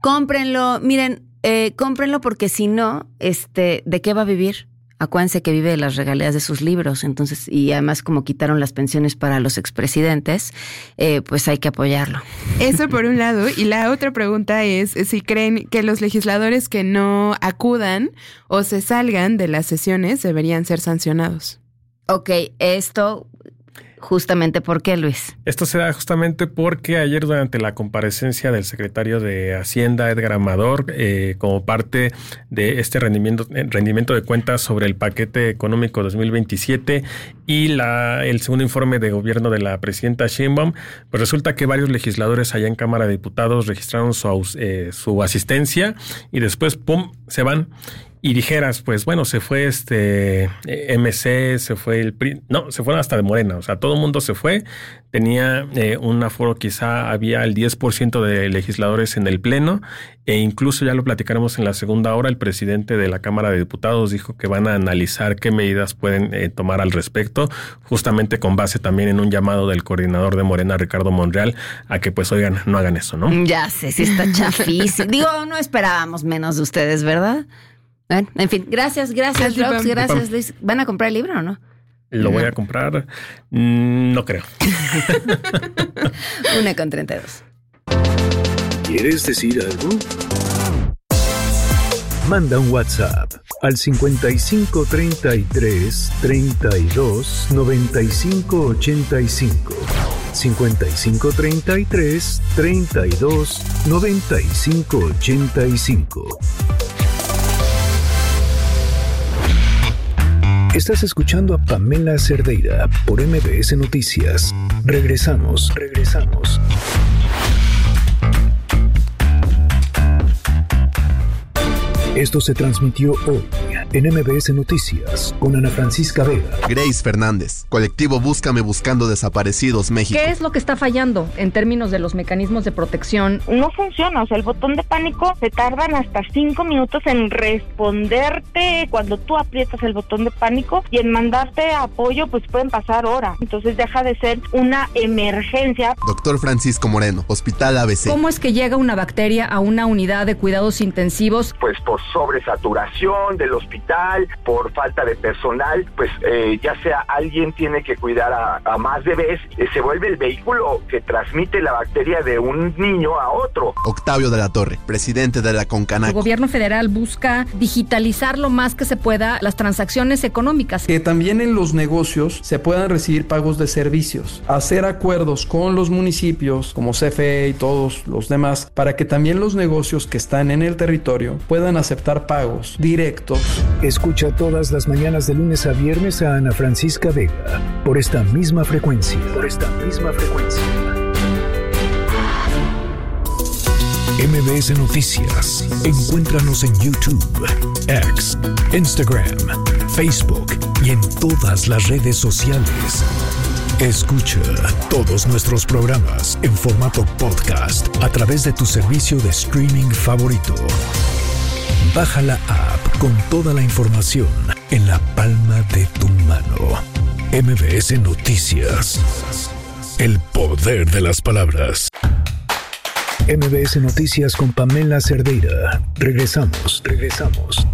Cómprenlo, miren, cómprenlo porque si no, ¿de qué va a vivir? Acuérdense que vive de las regalías de sus libros, entonces, y además como quitaron las pensiones para los expresidentes, pues hay que apoyarlo. Eso por un lado, y la otra pregunta es si creen que los legisladores que no acudan o se salgan de las sesiones deberían ser sancionados. Ok, esto... Justamente, ¿por qué, Luis? Esto se da justamente porque ayer durante la comparecencia del secretario de Hacienda, Edgar Amador, como parte de este rendimiento de cuentas sobre el paquete económico 2027 y el segundo informe de gobierno de la presidenta Sheinbaum, pues resulta que varios legisladores allá en Cámara de Diputados registraron su asistencia y después, ¡pum!, se van. Y dijeras, pues bueno, se fue MC, se fue el PRI, no, se fueron hasta de Morena, o sea, todo el mundo se fue, tenía un aforo, quizá había el 10% de legisladores en el pleno, e incluso ya lo platicaremos en la segunda hora, el presidente de la Cámara de Diputados dijo que van a analizar qué medidas pueden tomar al respecto, justamente con base también en un llamado del coordinador de Morena, Ricardo Monreal, a que pues oigan, no hagan eso, ¿no? Ya sé, sí está chafísimo. Digo, no esperábamos menos de ustedes, ¿verdad? Bueno, en fin, gracias, Rox, gracias, Luis. ¿Van a comprar el libro o no? ¿Lo voy a comprar? No creo. 1:32. ¿Quieres decir algo? Manda un WhatsApp al 5533 32 95 85. 5533 32 95 85. Estás escuchando a Pamela Cerdeira por MBS Noticias. Regresamos. Esto se transmitió hoy en MBS Noticias con Ana Francisca Vega. Grace Fernández, colectivo Búscame buscando desaparecidos México. ¿Qué es lo que está fallando en términos de los mecanismos de protección? No funciona, o sea, el botón de pánico se tardan hasta 5 minutos en responderte cuando tú aprietas el botón de pánico y en mandarte apoyo pues pueden pasar horas. Entonces deja de ser una emergencia. Doctor Francisco Moreno, Hospital ABC. ¿Cómo es que llega una bacteria a una unidad de cuidados intensivos? Pues por sobresaturación del hospital, por falta de personal, pues ya sea alguien tiene que cuidar a más bebés, se vuelve el vehículo que transmite la bacteria de un niño a otro. Octavio de la Torre, presidente de la Concanaco. El gobierno federal busca digitalizar lo más que se pueda las transacciones económicas. Que también en los negocios se puedan recibir pagos de servicios, hacer acuerdos con los municipios como CFE y todos los demás para que también los negocios que están en el territorio puedan aceptar pagos directos. Escucha todas las mañanas de lunes a viernes a Ana Francisca Vega por esta misma frecuencia. MBS Noticias. Encuéntranos en YouTube, X, Instagram, Facebook y en todas las redes sociales. Escucha todos nuestros programas en formato podcast a través de tu servicio de streaming favorito. Baja la app con toda la información en la palma de tu mano. MBS Noticias. El poder de las palabras. MBS Noticias con Pamela Cerdeira. Regresamos.